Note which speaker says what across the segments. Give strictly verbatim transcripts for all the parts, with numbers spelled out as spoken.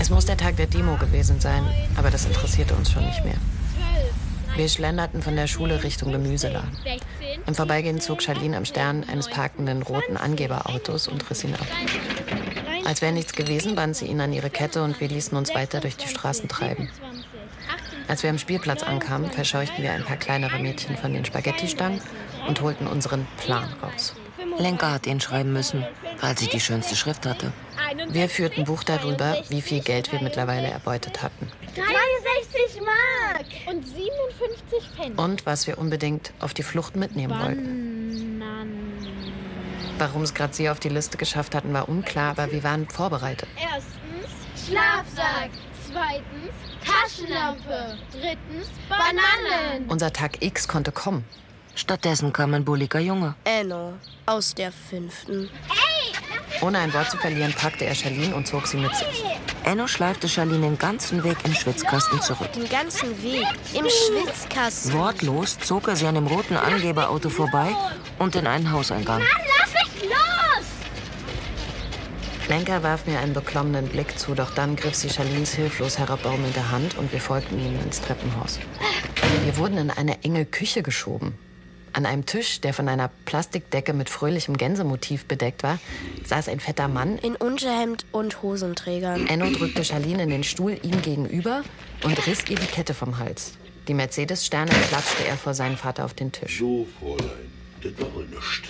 Speaker 1: Es muss der Tag der Demo gewesen sein, aber das interessierte uns schon nicht mehr. Wir schlenderten von der Schule Richtung Gemüseladen. Im Vorbeigehen zog Charlene am Stern eines parkenden roten Angeberautos und riss ihn ab. Als wäre nichts gewesen, band sie ihn an ihre Kette und wir ließen uns weiter durch die Straßen treiben. Als wir am Spielplatz ankamen, verscheuchten wir ein paar kleinere Mädchen von den Spaghetti-Stangen und holten unseren Plan raus.
Speaker 2: Lenka hat ihn schreiben müssen, weil sie die schönste Schrift hatte.
Speaker 1: Wir führten Buch darüber, wie viel Geld wir mittlerweile erbeutet hatten.
Speaker 3: dreiundsechzig Mark und siebenundfünfzig Pfennig.
Speaker 1: Und was wir unbedingt auf die Flucht mitnehmen wollten. Warum es gerade sie auf die Liste geschafft hatten, war unklar, aber wir waren vorbereitet.
Speaker 3: Erstens Schlafsack, zweitens Taschenlampe, drittens Bananen.
Speaker 1: Unser Tag X konnte kommen.
Speaker 2: Stattdessen kam ein bulliger Junge.
Speaker 4: Enno aus der fünften.
Speaker 1: Ohne ein Wort zu verlieren, packte er Charlene und zog sie mit sich.
Speaker 2: Enno schleifte Charlene den ganzen Weg im Schwitzkasten zurück.
Speaker 4: Den ganzen Weg im Schwitzkasten.
Speaker 2: Wortlos zog er sie an dem roten Angeberauto vorbei und in einen Hauseingang.
Speaker 3: Mann, lass mich los!
Speaker 1: Lenka warf mir einen beklommenen Blick zu, doch dann griff sie Charlines hilflos herabbaumelnde Hand und wir folgten ihnen ins Treppenhaus. Wir wurden in eine enge Küche geschoben. An einem Tisch, der von einer Plastikdecke mit fröhlichem Gänsemotiv bedeckt war, saß ein fetter Mann
Speaker 4: in Unterhemd und Hosenträgern.
Speaker 1: Enno drückte Charlene in den Stuhl ihm gegenüber und riss ihr die Kette vom Hals. Die Mercedes-Sterne klatschte er vor seinen Vater auf den Tisch.
Speaker 5: So, Fräulein, das war wohl nichts.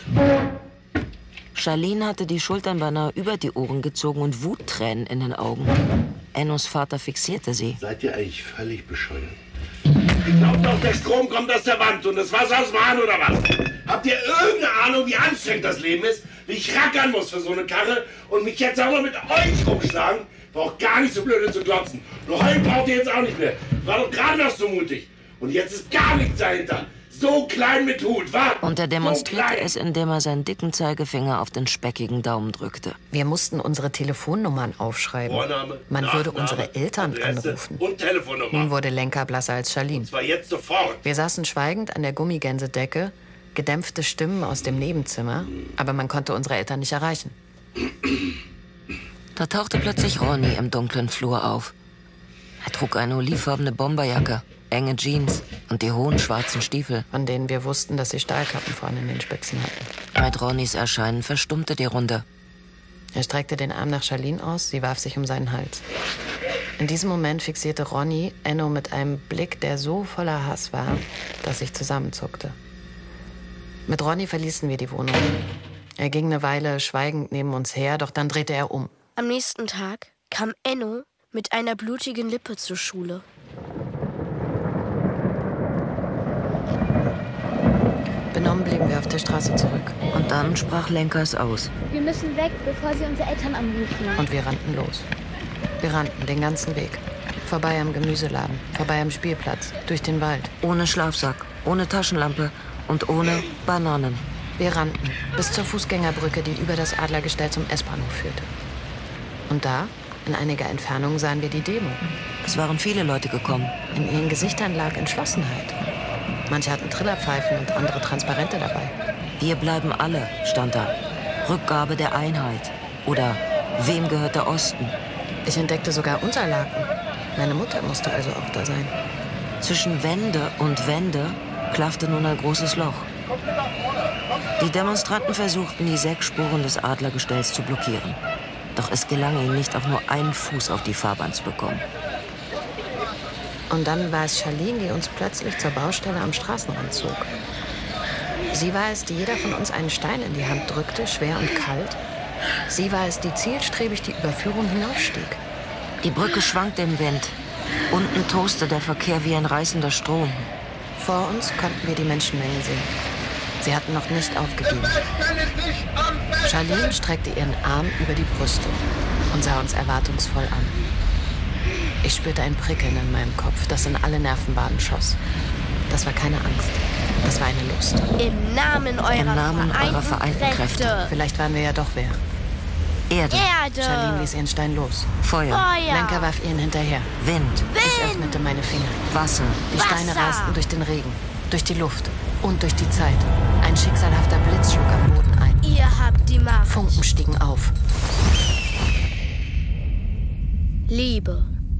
Speaker 2: Charlene hatte die Schultern beinahe über die Ohren gezogen und Wuttränen in den Augen. Ennos Vater fixierte sie.
Speaker 5: Seid ihr eigentlich völlig bescheuert? Ich glaube doch, der Strom kommt aus der Wand und das Wasser aus dem Hahn, oder was? Habt ihr irgendeine Ahnung, wie anstrengend das Leben ist? Wie ich rackern muss für so eine Karre und mich jetzt auch noch mit euch rumschlagen? Braucht gar nicht so blöde zu glotzen. Nur heulen braucht ihr jetzt auch nicht mehr. War doch gerade noch so mutig. Und jetzt ist gar nichts dahinter. So klein mit Hut, wa?
Speaker 2: Und er demonstrierte
Speaker 5: so
Speaker 2: es, indem er seinen dicken Zeigefinger auf den speckigen Daumen drückte.
Speaker 1: Wir mussten unsere Telefonnummern aufschreiben.
Speaker 5: Vorname,
Speaker 1: Man
Speaker 5: Nachname,
Speaker 1: würde unsere Eltern
Speaker 5: Adresse
Speaker 1: anrufen.
Speaker 5: und Telefonnummer.
Speaker 1: Nun wurde Lenka blasser als Charlene.
Speaker 5: Und zwar jetzt sofort.
Speaker 1: Wir saßen schweigend an der Gummigänsedecke, gedämpfte Stimmen aus dem Nebenzimmer, aber man konnte unsere Eltern nicht erreichen.
Speaker 2: Da tauchte plötzlich Ronny im dunklen Flur auf. Er trug eine olivfarbene Bomberjacke, enge Jeans und die hohen schwarzen Stiefel.
Speaker 1: Von denen wir wussten, dass sie Stahlkappen vorne in den Spitzen hatten.
Speaker 2: Mit Ronnys Erscheinen verstummte die Runde.
Speaker 1: Er streckte den Arm nach Charlene aus, sie warf sich um seinen Hals. In diesem Moment fixierte Ronny Enno mit einem Blick, der so voller Hass war, dass ich zusammenzuckte. Mit Ronny verließen wir die Wohnung. Er ging eine Weile schweigend neben uns her, doch dann drehte er um.
Speaker 4: Am nächsten Tag kam Enno mit einer blutigen Lippe zur Schule.
Speaker 1: Benommen blieben wir auf der Straße zurück.
Speaker 2: Und dann sprach Lenka es aus.
Speaker 3: Wir müssen weg, bevor sie unsere Eltern anrufen.
Speaker 1: Und wir rannten los. Wir rannten den ganzen Weg. Vorbei am Gemüseladen, vorbei am Spielplatz, durch den Wald.
Speaker 2: Ohne Schlafsack, ohne Taschenlampe und ohne Bananen.
Speaker 1: Wir rannten bis zur Fußgängerbrücke, die über das Adlergestell zum S-Bahnhof führte. Und da, in einiger Entfernung, sahen wir die Demo.
Speaker 2: Es waren viele Leute gekommen.
Speaker 1: In ihren Gesichtern lag Entschlossenheit. Manche hatten Trillerpfeifen und andere Transparente dabei.
Speaker 2: Wir bleiben alle, stand da. Rückgabe der Einheit. Oder wem gehört der Osten?
Speaker 1: Ich entdeckte sogar Unterlaken. Meine Mutter musste also auch da sein.
Speaker 2: Zwischen Wände und Wände klaffte nun ein großes Loch. Die Demonstranten versuchten, die Säckspuren des Adlergestells zu blockieren. Doch es gelang ihnen nicht, auch nur einen Fuß auf die Fahrbahn zu bekommen.
Speaker 1: Und dann war es Charlene, die uns plötzlich zur Baustelle am Straßenrand zog. Sie war es, die jeder von uns einen Stein in die Hand drückte, schwer und kalt. Sie war es, die zielstrebig die Überführung hinaufstieg.
Speaker 2: Die Brücke schwankte im Wind. Unten toste der Verkehr wie ein reißender Strom.
Speaker 1: Vor uns konnten wir die Menschenmenge sehen. Sie hatten noch nicht aufgegeben. Charlene streckte ihren Arm über die Brüste und sah uns erwartungsvoll an. Ich spürte ein Prickeln in meinem Kopf, das in alle Nervenbahnen schoss. Das war keine Angst, das war eine Lust.
Speaker 4: Im Namen eurer,
Speaker 2: Im Namen
Speaker 4: vereinten,
Speaker 2: eurer vereinten Kräfte.
Speaker 4: Kräfte.
Speaker 1: Vielleicht waren wir ja doch wer.
Speaker 2: Erde,
Speaker 4: Erde.
Speaker 1: Charlene ließ ihren Stein los.
Speaker 2: Feuer,
Speaker 4: Feuer.
Speaker 1: Lenka warf ihren hinterher.
Speaker 2: Wind,
Speaker 1: Ich öffnete meine Finger.
Speaker 2: Wasser.
Speaker 1: Die Steine
Speaker 4: Wasser.
Speaker 1: rasten durch den Regen, durch die Luft und durch die Zeit. Ein schicksalhafter Blitz schlug am Boden ein.
Speaker 4: Ihr habt die Macht.
Speaker 1: Funken stiegen auf.
Speaker 4: Liebe.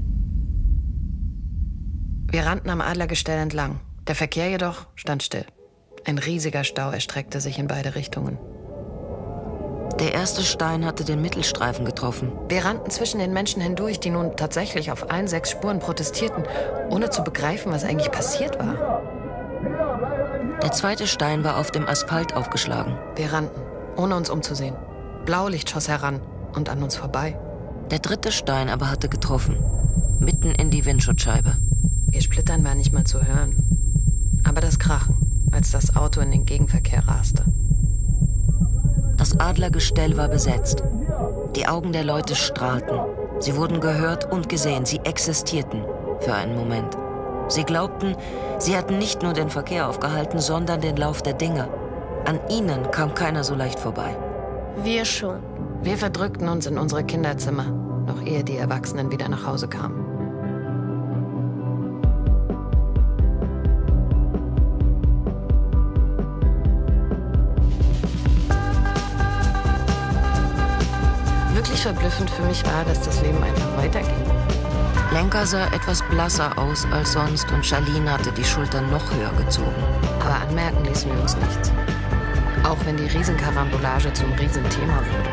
Speaker 1: Wir rannten am Adlergestell entlang. Der Verkehr jedoch stand still. Ein riesiger Stau erstreckte sich in beide Richtungen.
Speaker 2: Der erste Stein hatte den Mittelstreifen getroffen.
Speaker 1: Wir rannten zwischen den Menschen hindurch, die nun tatsächlich auf allen sechs Spuren protestierten, ohne zu begreifen, was eigentlich passiert war.
Speaker 2: Der zweite Stein war auf dem Asphalt aufgeschlagen.
Speaker 1: Wir rannten, ohne uns umzusehen. Blaulicht schoss heran und an uns vorbei.
Speaker 2: Der dritte Stein aber hatte getroffen, mitten in die Windschutzscheibe.
Speaker 1: Ihr Splittern war nicht mal zu hören. Aber das Krachen, als das Auto in den Gegenverkehr raste.
Speaker 2: Das Adlergestell war besetzt. Die Augen der Leute strahlten. Sie wurden gehört und gesehen. Sie existierten für einen Moment. Sie glaubten, sie hatten nicht nur den Verkehr aufgehalten, sondern den Lauf der Dinge. An ihnen kam keiner so leicht vorbei.
Speaker 4: Wir schon.
Speaker 1: Wir verdrückten uns in unsere Kinderzimmer, noch ehe die Erwachsenen wieder nach Hause kamen. Wirklich verblüffend für mich war, dass das Leben einfach weiterging.
Speaker 2: Lenka sah etwas blasser aus als sonst und Charlene hatte die Schultern noch höher gezogen.
Speaker 1: Aber anmerken ließen wir uns nichts. Auch wenn die Riesenkarambolage zum Riesenthema wurde.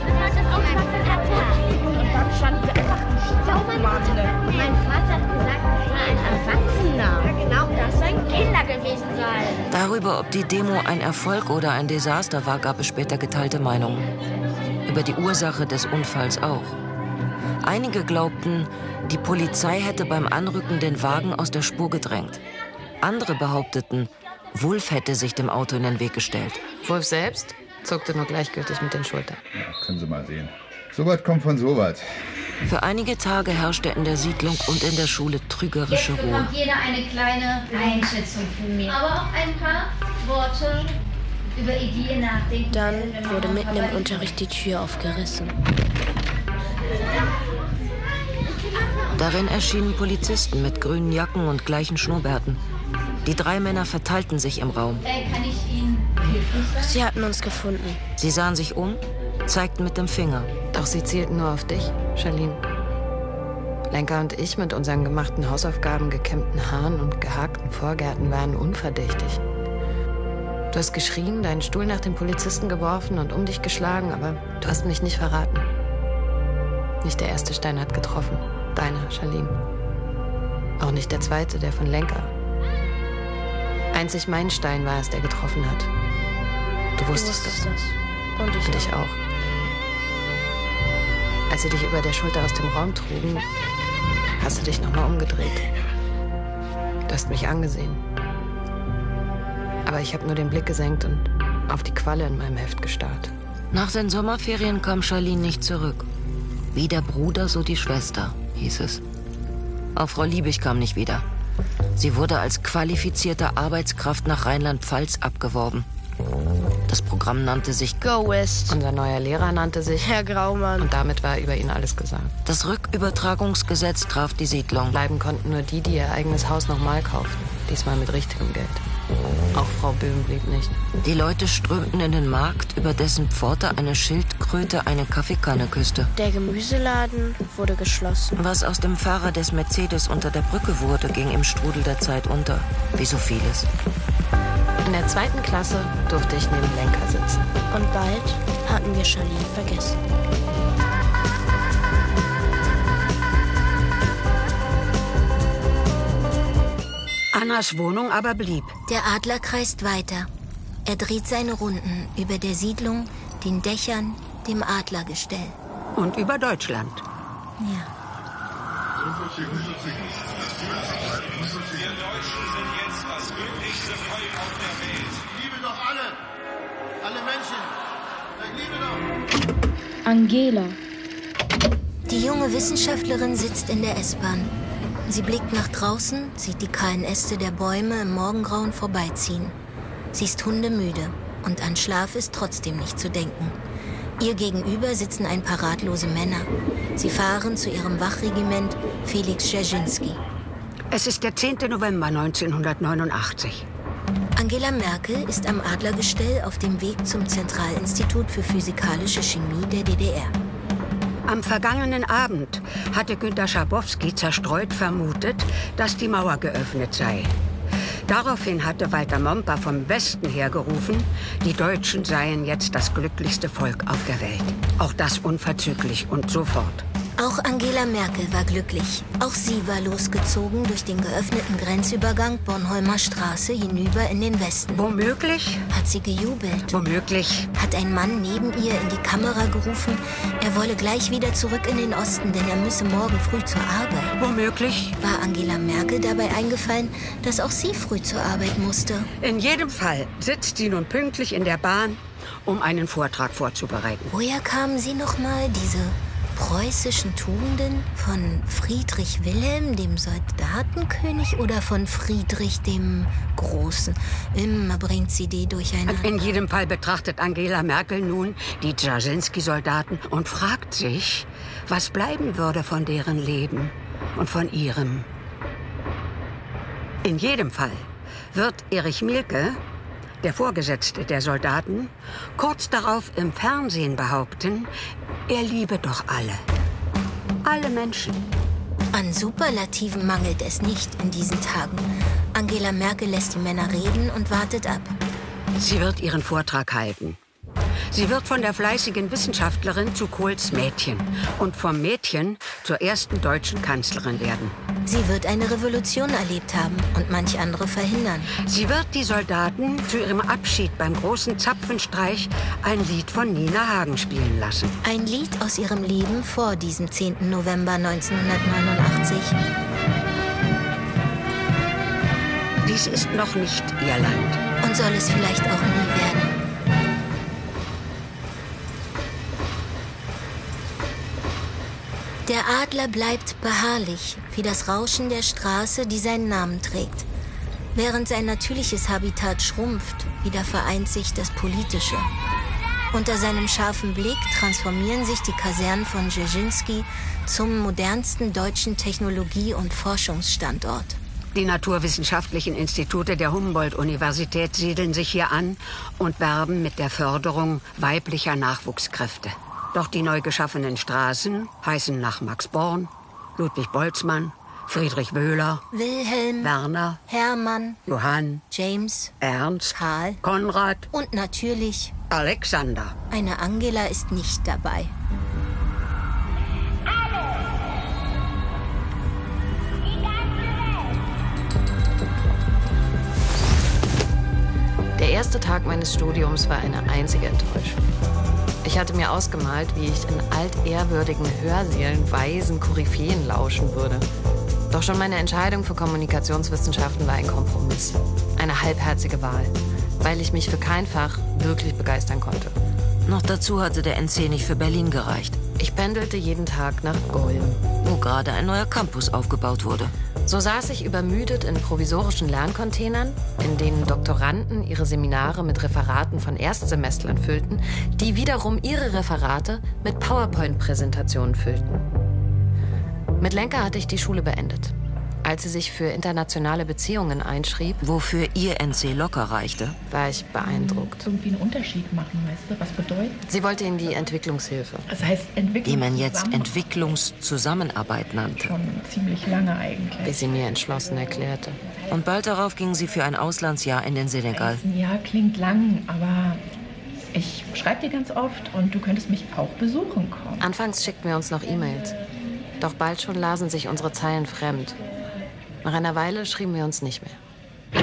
Speaker 3: Und dann standen wir einfach im Stau. Mein Vater hat gesagt, das war ein Erwachsener. Ja, genau, das sollen Kinder gewesen sein.
Speaker 2: Darüber, ob die Demo ein Erfolg oder ein Desaster war, gab es später geteilte Meinungen. Über die Ursache des Unfalls auch. Einige glaubten, die Polizei hätte beim Anrücken den Wagen aus der Spur gedrängt. Andere behaupteten, Wulff hätte sich dem Auto in den Weg gestellt.
Speaker 1: Wulff selbst zuckte nur gleichgültig mit den Schultern.
Speaker 6: Ja, können Sie mal sehen. So was kommt von so was.
Speaker 2: Für einige Tage herrschte in der Siedlung und in der Schule trügerische
Speaker 7: Jetzt
Speaker 2: Ruhe.
Speaker 7: bekommt jeder eine kleine Einschätzung von mir. Aber auch ein paar Worte über Ideen nachdenken.
Speaker 4: Dann wurde mitten im Unterricht die Tür aufgerissen.
Speaker 2: Darin erschienen Polizisten mit grünen Jacken und gleichen Schnurrbärten. Die drei Männer verteilten sich im Raum.
Speaker 7: Äh, kann ich Ihnen behilflich sein?
Speaker 4: Sie hatten uns gefunden.
Speaker 2: Sie sahen sich um, zeigten mit dem Finger.
Speaker 1: Doch sie zielten nur auf dich, Charlene. Lenka und ich mit unseren gemachten Hausaufgaben, gekämmten Haaren und gehakten Vorgärten waren unverdächtig. Du hast geschrien, deinen Stuhl nach den Polizisten geworfen und um dich geschlagen, aber du hast mich nicht verraten. Nicht der erste Stein hat getroffen, deiner, Charlene. Auch nicht der zweite, der von Lenka. Einzig mein Stein war es, der getroffen hat. Du wusstest das.
Speaker 4: Und ich,
Speaker 1: Und ich auch. Als sie dich über der Schulter aus dem Raum trugen, hast du dich nochmal umgedreht. Du hast mich angesehen. Aber ich habe nur den Blick gesenkt und auf die Qualle in meinem Heft gestarrt.
Speaker 2: Nach den Sommerferien kam Charlene nicht zurück. Wie der Bruder, so die Schwester, hieß es. Auch Frau Liebig kam nicht wieder. Sie wurde als qualifizierte Arbeitskraft nach Rheinland-Pfalz abgeworben. Das Programm nannte sich
Speaker 4: Go West.
Speaker 1: Unser neuer Lehrer nannte sich
Speaker 4: Herr Graumann.
Speaker 1: und damit war über ihn alles gesagt.
Speaker 2: Das Rückübertragungsgesetz traf die Siedlung.
Speaker 1: Bleiben konnten nur die, die ihr eigenes Haus nochmal kauften. Diesmal mit richtigem Geld. Auch Frau Böhm blieb nicht.
Speaker 2: Die Leute strömten in den Markt, über dessen Pforte eine Schildkröte eine Kaffeekanne küsste.
Speaker 4: Der Gemüseladen wurde geschlossen.
Speaker 2: Was aus dem Fahrer des Mercedes unter der Brücke wurde, ging im Strudel der Zeit unter. Wie so vieles.
Speaker 1: In der zweiten Klasse durfte ich neben Lenka sitzen.
Speaker 4: Und bald hatten wir Charlene vergessen.
Speaker 8: Annas Wohnung aber blieb.
Speaker 9: Der Adler kreist weiter. Er dreht seine Runden über der Siedlung, den Dächern, dem Adlergestell.
Speaker 8: Und über Deutschland.
Speaker 9: Ja.
Speaker 10: Wir Deutschen sind jetzt das glücklichste Volk auf der Welt. Ich liebe doch alle. Alle Menschen. Ich liebe doch.
Speaker 3: Angela.
Speaker 9: Die junge Wissenschaftlerin sitzt in der S-Bahn. Sie blickt nach draußen, sieht die kahlen Äste der Bäume im Morgengrauen vorbeiziehen. Sie ist hundemüde und an Schlaf ist trotzdem nicht zu denken. Ihr gegenüber sitzen ein paar ratlose Männer. Sie fahren zu ihrem Wachregiment Felix Dzerzhinsky.
Speaker 8: Es ist der zehnte November neunzehnhundertneunundachtzig.
Speaker 9: Angela Merkel ist am Adlergestell auf dem Weg zum Zentralinstitut für physikalische Chemie der D D R.
Speaker 8: Am vergangenen Abend hatte Günter Schabowski zerstreut vermutet, dass die Mauer geöffnet sei. Daraufhin hatte Walter Momper vom Westen her gerufen, die Deutschen seien jetzt das glücklichste Volk auf der Welt. Auch das unverzüglich und sofort.
Speaker 9: Auch Angela Merkel war glücklich. Auch sie war losgezogen durch den geöffneten Grenzübergang Bornholmer Straße hinüber in den Westen.
Speaker 8: Womöglich?
Speaker 9: Hat sie gejubelt.
Speaker 8: Womöglich?
Speaker 9: Hat ein Mann neben ihr in die Kamera gerufen, er wolle gleich wieder zurück in den Osten, denn er müsse morgen früh zur Arbeit.
Speaker 8: Womöglich?
Speaker 9: War Angela Merkel dabei eingefallen, dass auch sie früh zur Arbeit musste?
Speaker 8: In jedem Fall sitzt sie nun pünktlich in der Bahn, um einen Vortrag vorzubereiten.
Speaker 9: Woher kamen sie noch mal, diese preußischen Tugenden? Von Friedrich Wilhelm, dem Soldatenkönig, oder von Friedrich dem Großen? Immer bringt sie die durcheinander.
Speaker 8: In jedem Fall betrachtet Angela Merkel nun die Dzerzhinsky-Soldaten und fragt sich, was bleiben würde von deren Leben und von ihrem. In jedem Fall wird Erich Mielke, der Vorgesetzte der Soldaten, kurz darauf im Fernsehen behaupten, er liebe doch alle. Alle Menschen.
Speaker 9: An Superlativen mangelt es nicht in diesen Tagen. Angela Merkel lässt die Männer reden und wartet ab.
Speaker 8: Sie wird ihren Vortrag halten. Sie wird von der fleißigen Wissenschaftlerin zu Kohls Mädchen und vom Mädchen zur ersten deutschen Kanzlerin werden.
Speaker 9: Sie wird eine Revolution erlebt haben und manch andere verhindern.
Speaker 8: Sie wird die Soldaten zu ihrem Abschied beim großen Zapfenstreich ein Lied von Nina Hagen spielen lassen.
Speaker 9: Ein Lied aus ihrem Leben vor diesem zehnten November neunzehnhundertneunundachtzig.
Speaker 8: Dies ist noch nicht ihr Land.
Speaker 9: Und soll es vielleicht auch nie werden. Der Adler bleibt beharrlich, wie das Rauschen der Straße, die seinen Namen trägt. Während sein natürliches Habitat schrumpft, wieder vereint sich das Politische. Unter seinem scharfen Blick transformieren sich die Kasernen von Dzerzhinsky zum modernsten deutschen Technologie- und Forschungsstandort.
Speaker 8: Die naturwissenschaftlichen Institute der Humboldt-Universität siedeln sich hier an und werben mit der Förderung weiblicher Nachwuchskräfte. Doch die neu geschaffenen Straßen heißen nach Max Born, Ludwig Boltzmann, Friedrich Wöhler,
Speaker 9: Wilhelm,
Speaker 8: Werner,
Speaker 9: Hermann,
Speaker 8: Johann,
Speaker 9: James,
Speaker 8: Ernst,
Speaker 9: Karl,
Speaker 8: Konrad
Speaker 9: und natürlich
Speaker 8: Alexander.
Speaker 9: Eine Angela ist nicht dabei.
Speaker 1: Der erste Tag meines Studiums war eine einzige Enttäuschung. Ich hatte mir ausgemalt, wie ich in altehrwürdigen Hörsälen weisen Koryphäen lauschen würde. Doch schon meine Entscheidung für Kommunikationswissenschaften war ein Kompromiss. Eine halbherzige Wahl, weil ich mich für kein Fach wirklich begeistern konnte.
Speaker 2: Noch dazu hatte der N C nicht für Berlin gereicht.
Speaker 1: Ich pendelte jeden Tag nach Golm,
Speaker 2: wo gerade ein neuer Campus aufgebaut wurde.
Speaker 1: So saß ich übermüdet in provisorischen Lerncontainern, in denen Doktoranden ihre Seminare mit Referaten von Erstsemestlern füllten, die wiederum ihre Referate mit PowerPoint-Präsentationen füllten. Mit Lenker hatte ich die Schule beendet. Als sie sich für internationale Beziehungen einschrieb,
Speaker 2: wofür ihr N C locker reichte,
Speaker 1: war ich beeindruckt.
Speaker 11: Irgendwie einen Unterschied machen, weißt du, was bedeutet?
Speaker 1: Sie wollte in die Entwicklungshilfe.
Speaker 11: Das heißt Entwicklung,
Speaker 2: die man jetzt Entwicklungszusammenarbeit nannte.
Speaker 11: Schon ziemlich lange eigentlich.
Speaker 1: Wie sie mir entschlossen erklärte.
Speaker 2: Und bald darauf ging sie für ein Auslandsjahr in den Senegal.
Speaker 11: Ein Jahr klingt lang, aber ich schreibe dir ganz oft und du könntest mich auch besuchen kommen.
Speaker 1: Anfangs schickten wir uns noch E-Mails. Doch bald schon lasen sich unsere Zeilen fremd. Nach einer Weile schrieben wir uns nicht mehr.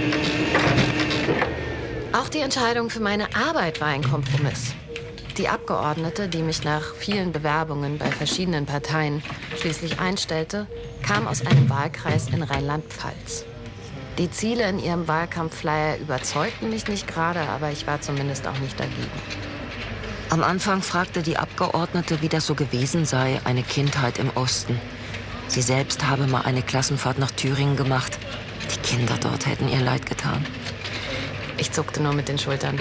Speaker 1: Auch die Entscheidung für meine Arbeit war ein Kompromiss. Die Abgeordnete, die mich nach vielen Bewerbungen bei verschiedenen Parteien schließlich einstellte, kam aus einem Wahlkreis in Rheinland-Pfalz. Die Ziele in ihrem Wahlkampfflyer überzeugten mich nicht gerade, aber ich war zumindest auch nicht dagegen.
Speaker 2: Am Anfang fragte die Abgeordnete, wie das so gewesen sei, eine Kindheit im Osten. Sie selbst habe mal eine Klassenfahrt nach Thüringen gemacht. Die Kinder dort hätten ihr leid getan.
Speaker 1: Ich zuckte nur mit den Schultern.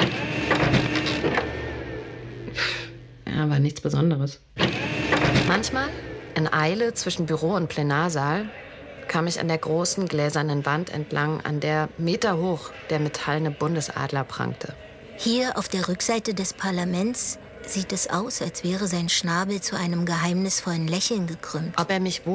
Speaker 1: Ja, war nichts Besonderes. Manchmal, in Eile zwischen Büro und Plenarsaal, kam ich an der großen gläsernen Wand entlang, an der meterhoch der metallene Bundesadler prangte.
Speaker 9: Hier auf der Rückseite des Parlaments sieht es aus, als wäre sein Schnabel zu einem geheimnisvollen Lächeln gekrümmt.
Speaker 1: Ob er mich